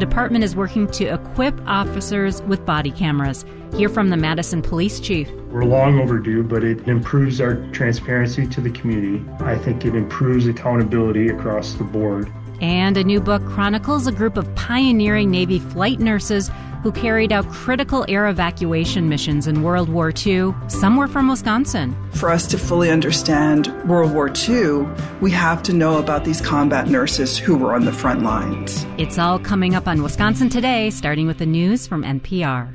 The department is working to equip officers with body cameras. Hear from the Madison Police Chief. We're long overdue, but it improves our transparency to the community. I think it improves accountability across the board. And a new book chronicles a group of pioneering Navy flight nurses who carried out critical air evacuation missions in World War II. Some were from Wisconsin. For us to fully understand World War II, we have to know about these combat nurses who were on the front lines. It's all coming up on Wisconsin Today, starting with the news from NPR.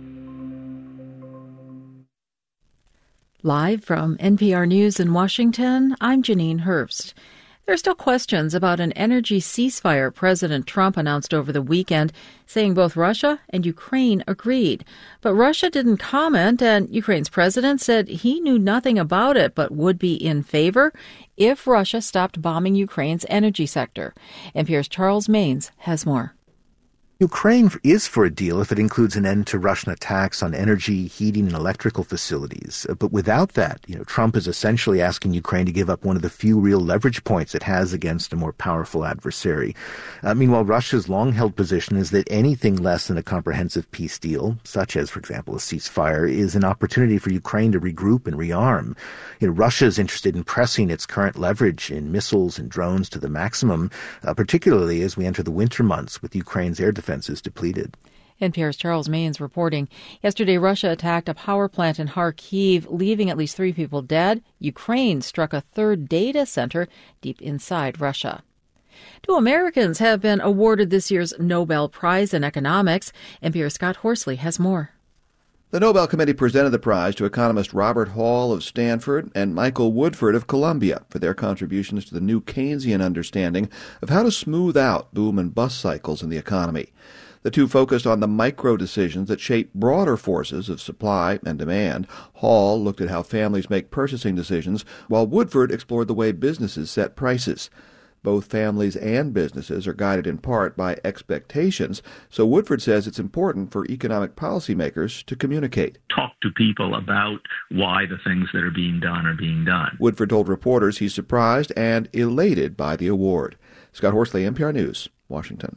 Live from NPR News in Washington, I'm Janine Herbst. There are still questions about an energy ceasefire President Trump announced over the weekend, saying both Russia and Ukraine agreed. But Russia didn't comment, and Ukraine's president said he knew nothing about it but would be in favor if Russia stopped bombing Ukraine's energy sector. NPR's Charles Maynes has more. Ukraine is for a deal if it includes an end to Russian attacks on energy, heating, and electrical facilities. But without that, Trump is essentially asking Ukraine to give up one of the few real leverage points it has against a more powerful adversary. Meanwhile, Russia's long-held position is that anything less than a comprehensive peace deal, such as, for example, a ceasefire, is an opportunity for Ukraine to regroup and rearm. Russia is interested in pressing its current leverage in missiles and drones to the maximum, particularly as we enter the winter months with Ukraine's air defenses depleted. NPR's Charles Maynes reporting. Yesterday, Russia attacked a power plant in Kharkiv, leaving at least 3 people dead. Ukraine struck a third data center deep inside Russia. 2 Americans have been awarded this year's Nobel Prize in Economics. NPR's Scott Horsley has more. The Nobel Committee presented the prize to economist Robert Hall of Stanford and Michael Woodford of Columbia for their contributions to the new Keynesian understanding of how to smooth out boom and bust cycles in the economy. The two focused on the micro decisions that shape broader forces of supply and demand. Hall looked at how families make purchasing decisions, while Woodford explored the way businesses set prices. Both families and businesses are guided in part by expectations, so Woodford says it's important for economic policymakers to communicate. Talk to people about why the things that are being done. Woodford told reporters he's surprised and elated by the award. Scott Horsley, NPR News, Washington.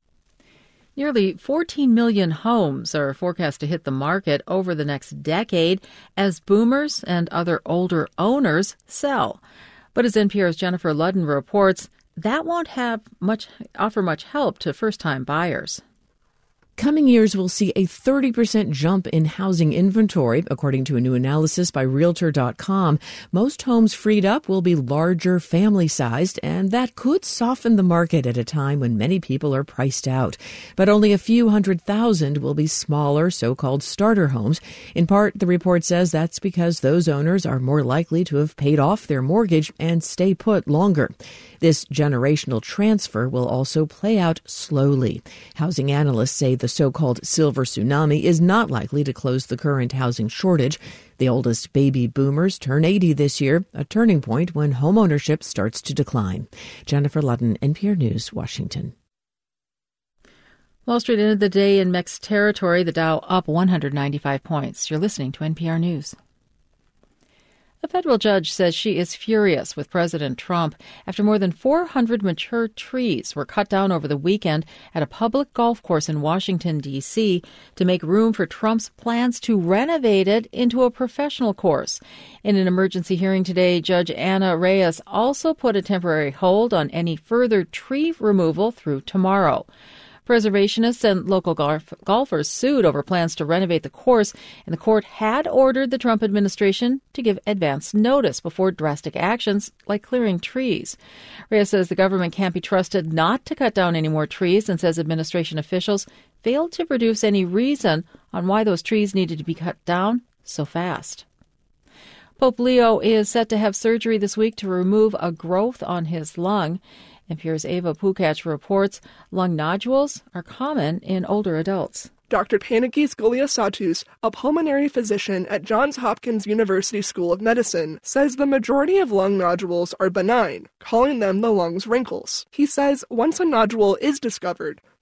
Nearly 14 million homes are forecast to hit the market over the next decade as boomers and other older owners sell. But as NPR's Jennifer Ludden reports, that won't offer much help to first-time buyers. Coming years will see a 30% jump in housing inventory, according to a new analysis by Realtor.com. Most homes freed up will be larger, family-sized, and that could soften the market at a time when many people are priced out. But only a few 100,000 will be smaller, so-called starter homes. In part, the report says that's because those owners are more likely to have paid off their mortgage and stay put longer. This generational transfer will also play out slowly. Housing analysts say the so-called silver tsunami is not likely to close the current housing shortage. The oldest baby boomers turn 80 this year, a turning point when homeownership starts to decline. Jennifer Ludden, NPR News, Washington. Wall Street ended the day in mixed territory, the Dow up 195 points. You're listening to NPR News. A federal judge says she is furious with President Trump after more than 400 mature trees were cut down over the weekend at a public golf course in Washington, D.C. to make room for Trump's plans to renovate it into a professional course. In an emergency hearing today, Judge Anna Reyes also put a temporary hold on any further tree removal through tomorrow. Preservationists and local golfers sued over plans to renovate the course, and the court had ordered the Trump administration to give advance notice before drastic actions like clearing trees. Reyes says the government can't be trusted not to cut down any more trees and says administration officials failed to produce any reason on why those trees needed to be cut down so fast. Pope Leo is set to have surgery this week to remove a growth on his lung. NPR's Ava Pukach reports lung nodules are common in older adults. Dr. Panagis Goliasatus, a pulmonary physician at Johns Hopkins University School of Medicine, says the majority of lung nodules are benign, calling them the lung's wrinkles. He says once a nodule is discovered,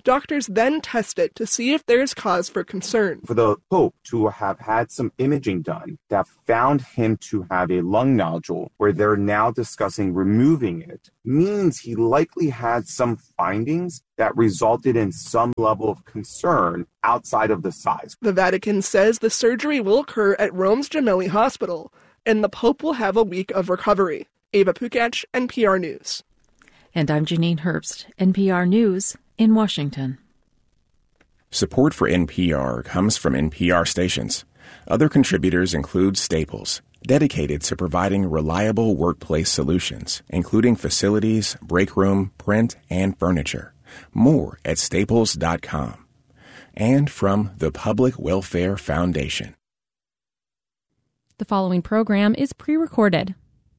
Doctors then test it to see if there's cause for concern. For the Pope to have had some imaging done that found him to have a lung nodule where they're now discussing removing it means he likely had some findings that resulted in some level of concern outside of the size. The Vatican says the surgery will occur at Rome's Gemelli Hospital, and the Pope will have a week of recovery. Ava Pukac, NPR News. And I'm Janine Herbst, NPR News in Washington. Support for NPR comes from NPR stations. Other contributors include Staples, dedicated to providing reliable workplace solutions, including facilities, break room, print, and furniture. More at staples.com. And from the Public Welfare Foundation. The following program is pre-recorded.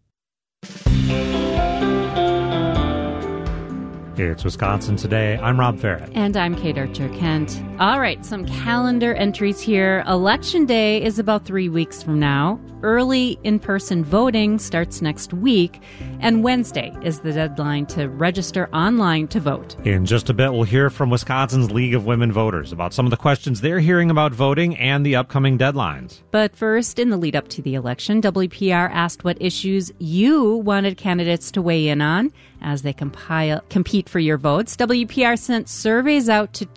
It's Wisconsin Today. I'm Rob Farrett. And I'm Kate Archer-Kent. All right, some calendar entries here. Election Day is about 3 weeks from now. Early in-person voting starts next week. And Wednesday is the deadline to register online to vote. In just a bit, we'll hear from Wisconsin's League of Women Voters about some of the questions they're hearing about voting and the upcoming deadlines. But first, in the lead up to the election, WPR asked what issues you wanted candidates to weigh in on as they compete for your votes. WPR sent surveys out to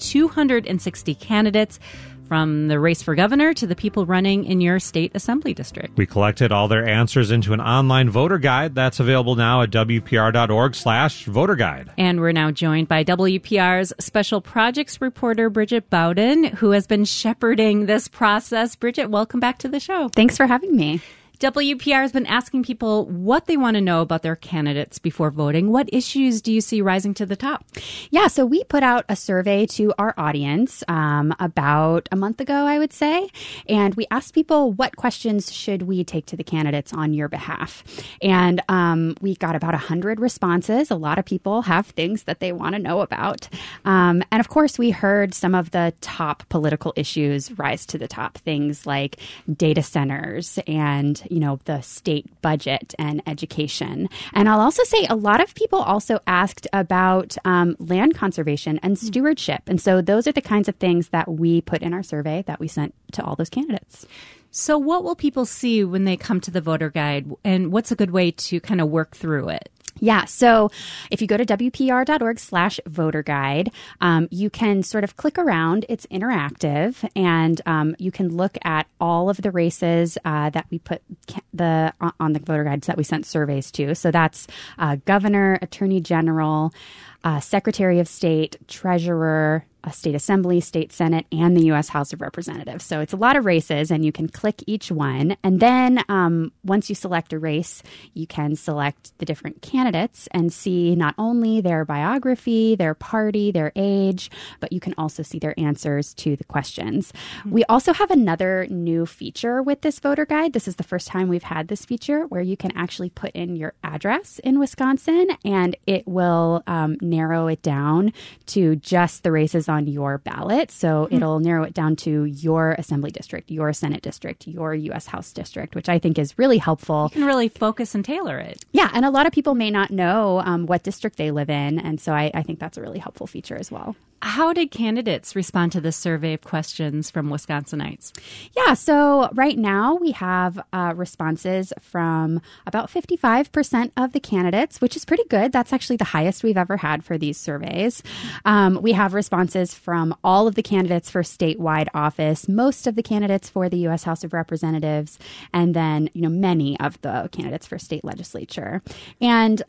260 candidates, from the race for governor to the people running in your state assembly district. We collected all their answers into an online voter guide that's available now at WPR.org/voter guide. And we're now joined by WPR's special projects reporter, Bridget Bowden, who has been shepherding this process. Bridget, welcome back to the show. Thanks for having me. WPR has been asking people what they want to know about their candidates before voting. What issues do you see rising to the top? Yeah, so we put out a survey to our audience about a month ago, I would say, and we asked people what questions should we take to the candidates on your behalf. And we got about 100 responses. A lot of people have things that they want to know about. And of course, we heard some of the top political issues rise to the top, things like data centers and the state budget and education. And I'll also say a lot of people also asked about land conservation and stewardship. And so those are the kinds of things that we put in our survey that we sent to all those candidates. So what will people see when they come to the voter guide, and what's a good way to kind of work through it? Yeah, so if you go to WPR.org/voter guide, you can sort of click around. It's interactive, and you can look at all of the races that we put on the voter guides that we sent surveys to. So that's governor, attorney general, secretary of state, treasurer, a state assembly, state senate, and the U.S. House of Representatives. So it's a lot of races, and you can click each one. And then once you select a race, you can select the different candidates and see not only their biography, their party, their age, but you can also see their answers to the questions. Mm-hmm. We also have another new feature with this voter guide. This is the first time we've had this feature where you can actually put in your address in Wisconsin, and it will narrow it down to just the races on your ballot. So it'll narrow it down to your assembly district, your Senate district, your U.S. House district, which I think is really helpful. You can really focus and tailor it. Yeah, and a lot of people may not know what district they live in, and so I think that's a really helpful feature as well. How did candidates respond to this survey of questions from Wisconsinites? Yeah, so right now we have responses from about 55% of the candidates, which is pretty good. That's actually the highest we've ever had for these surveys. We have responses from all of the candidates for statewide office, most of the candidates for the U.S. House of Representatives, and then many of the candidates for state legislature. And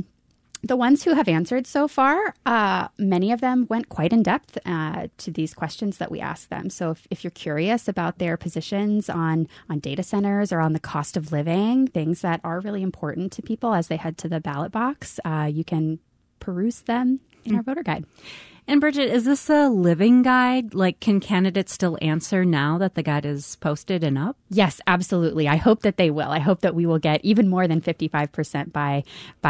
the ones who have answered so far, many of them went quite in depth to these questions that we asked them. So if you're curious about their positions on data centers or on the cost of living, things that are really important to people as they head to the ballot box, you can peruse them in our voter guide. And Bridget, is this a living guide? Like, can candidates still answer now that the guide is posted and up? Yes, absolutely. I hope that they will. I hope that we will get even more than 55% by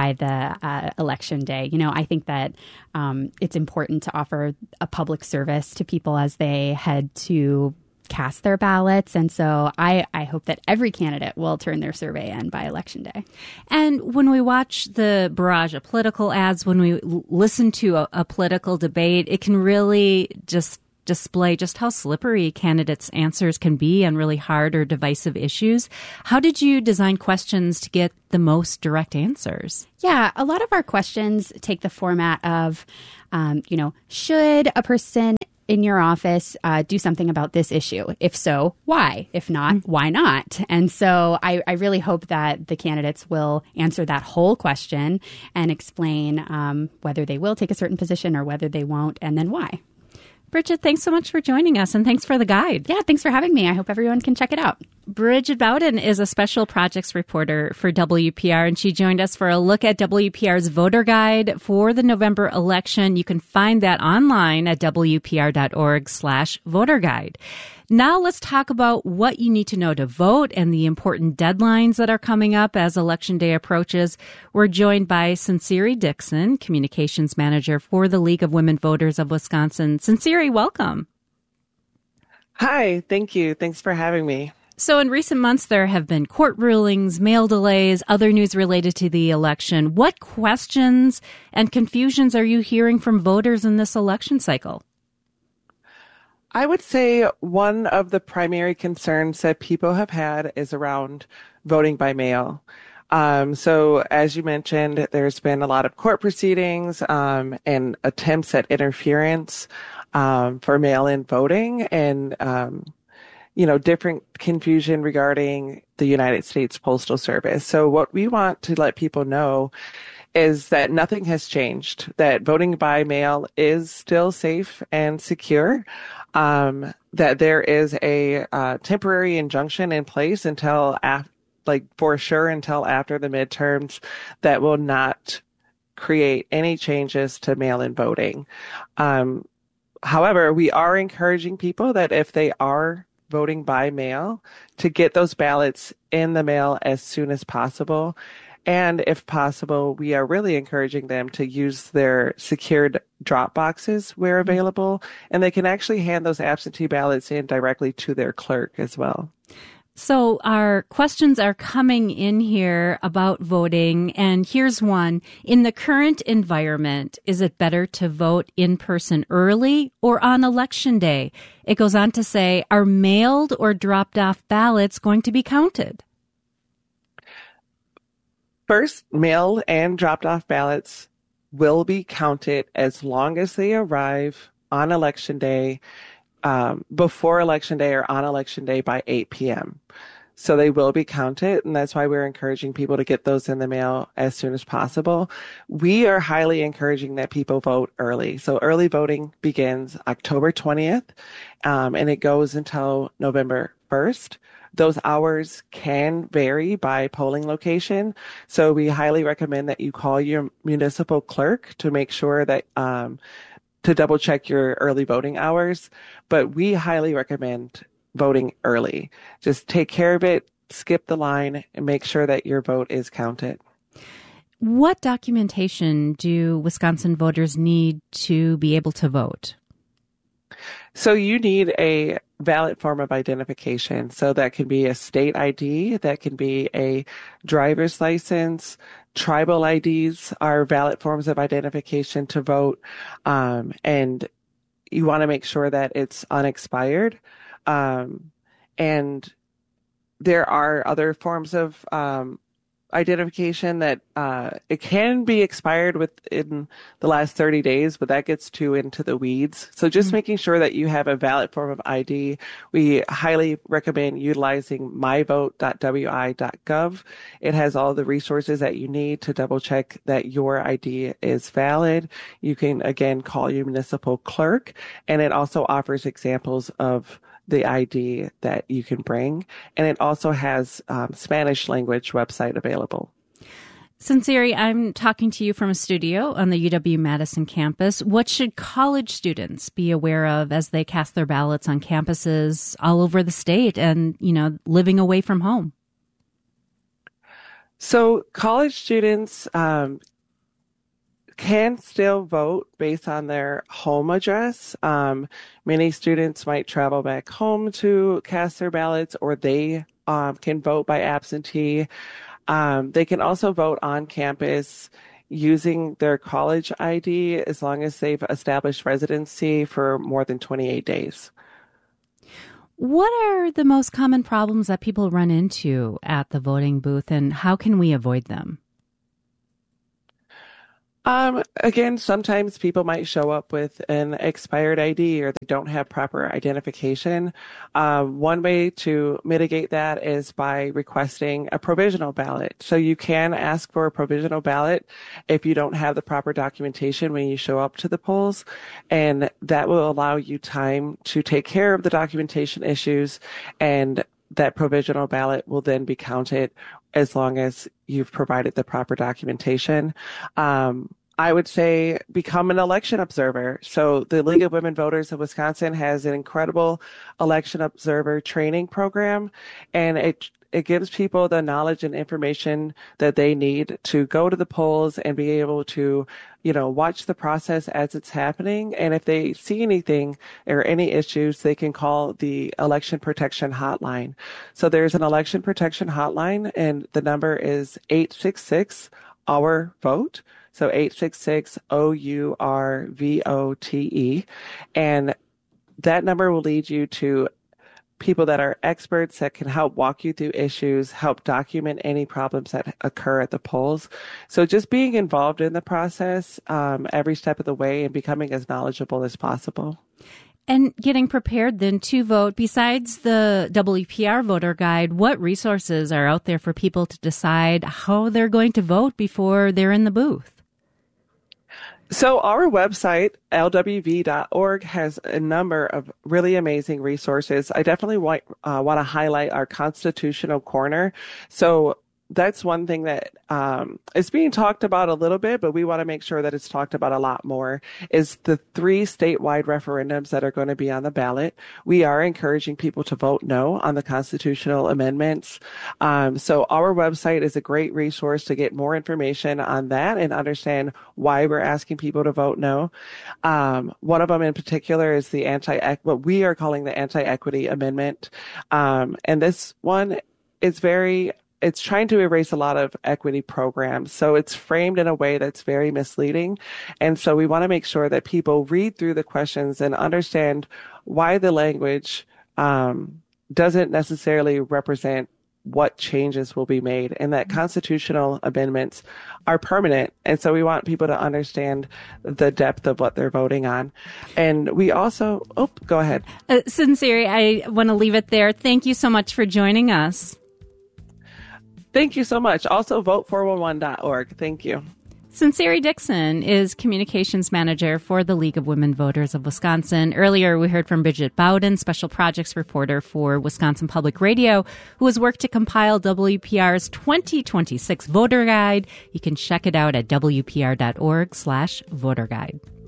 the election day. I think that it's important to offer a public service to people as they head to cast their ballots. And so I hope that every candidate will turn their survey in by Election Day. And when we watch the barrage of political ads, when we listen to a political debate, it can really just display just how slippery candidates' answers can be on really hard or divisive issues. How did you design questions to get the most direct answers? Yeah, a lot of our questions take the format of, should a person in your office do something about this issue? If so, why? If not, why not? And so I really hope that the candidates will answer that whole question and explain whether they will take a certain position or whether they won't, and then why. Bridget, thanks so much for joining us, and thanks for the guide. Yeah, thanks for having me. I hope everyone can check it out. Bridget Bowden is a special projects reporter for WPR, and she joined us for a look at WPR's voter guide for the November election. You can find that online at wpr.org/voter guide. Now let's talk about what you need to know to vote and the important deadlines that are coming up as Election Day approaches. We're joined by Sinceri Dixon, Communications Manager for the League of Women Voters of Wisconsin. Sinceri, welcome. Hi, thank you. Thanks for having me. So in recent months, there have been court rulings, mail delays, other news related to the election. What questions and confusions are you hearing from voters in this election cycle? I would say one of the primary concerns that people have had is around voting by mail. So as you mentioned, there's been a lot of court proceedings and attempts at interference for mail-in voting and, different confusion regarding the United States Postal Service. So what we want to let people know is that nothing has changed, that voting by mail is still safe and secure, that there is a temporary injunction in place until for sure until after the midterms that will not create any changes to mail-in voting. However, we are encouraging people that if they are voting by mail to get those ballots in the mail as soon as possible. And if possible, we are really encouraging them to use their secured drop boxes where available, and they can actually hand those absentee ballots in directly to their clerk as well. So our questions are coming in here about voting, and here's one. In the current environment, is it better to vote in person early or on Election Day? It goes on to say, are mailed or dropped off ballots going to be counted? First, mailed and dropped off ballots will be counted as long as they arrive on Election Day, before Election Day or on Election Day by 8 p.m. So they will be counted, and that's why we're encouraging people to get those in the mail as soon as possible. We are highly encouraging that people vote early. So early voting begins October 20th, and it goes until November 1st. Those hours can vary by polling location. So we highly recommend that you call your municipal clerk to make sure that, to double check your early voting hours. But we highly recommend voting early. Just take care of it, skip the line, and make sure that your vote is counted. What documentation do Wisconsin voters need to be able to vote? So you need a valid form of identification. So that can be a state ID, that can be a driver's license. Tribal IDs are valid forms of identification to vote. And you want to make sure that it's unexpired. And there are other forms of identification that it can be expired within the last 30 days, but that gets too into the weeds. So just making sure that you have a valid form of ID. We highly recommend utilizing myvote.wi.gov. It has all the resources that you need to double check that your ID is valid. You can, again, call your municipal clerk, and it also offers examples of the ID that you can bring. And it also has Spanish language website available. Sinceri, I'm talking to you from a studio on the UW-Madison campus. What should college students be aware of as they cast their ballots on campuses all over the state and, living away from home? So college students can can still vote based on their home address. Many students might travel back home to cast their ballots, or they can vote by absentee. They can also vote on campus using their college ID as long as they've established residency for more than 28 days. What are the most common problems that people run into at the voting booth, and how can we avoid them? Again, sometimes people might show up with an expired ID or they don't have proper identification. One way to mitigate that is by requesting a provisional ballot. So you can ask for a provisional ballot if you don't have the proper documentation when you show up to the polls, and that will allow you time to take care of the documentation issues, and that provisional ballot will then be counted as long as you've provided the proper documentation. I would say become an election observer. So the League of Women Voters of Wisconsin has an incredible election observer training program, and it gives people the knowledge and information that they need to go to the polls and be able to, watch the process as it's happening. And if they see anything or any issues, they can call the Election Protection Hotline. So there's an Election Protection Hotline, and the number is 866-OUR-VOTE. So 866-OUR-VOTE. And that number will lead you to people that are experts that can help walk you through issues, help document any problems that occur at the polls. So just being involved in the process every step of the way and becoming as knowledgeable as possible. And getting prepared then to vote, besides the WPR voter guide, what resources are out there for people to decide how they're going to vote before they're in the booth? So our website, lwv.org, has a number of really amazing resources. I definitely want to highlight our Constitutional Corner. So that's one thing that is being talked about a little bit, but we want to make sure that it's talked about a lot more, is the 3 statewide referendums that are going to be on the ballot. We are encouraging people to vote no on the constitutional amendments. So our website is a great resource to get more information on that and understand why we're asking people to vote no. One of them in particular is the what we are calling the anti-equity amendment. And this one is it's trying to erase a lot of equity programs. So it's framed in a way that's very misleading. And so we want to make sure that people read through the questions and understand why the language doesn't necessarily represent what changes will be made, and that constitutional amendments are permanent. And so we want people to understand the depth of what they're voting on. And we also, go ahead. Sinceri, I want to leave it there. Thank you so much for joining us. Thank you so much. Also, vote411.org. Thank you. Sinceri Dixon is Communications Manager for the League of Women Voters of Wisconsin. Earlier, we heard from Bridget Bowden, Special Projects Reporter for Wisconsin Public Radio, who has worked to compile WPR's 2026 voter guide. You can check it out at wpr.org/voter guide.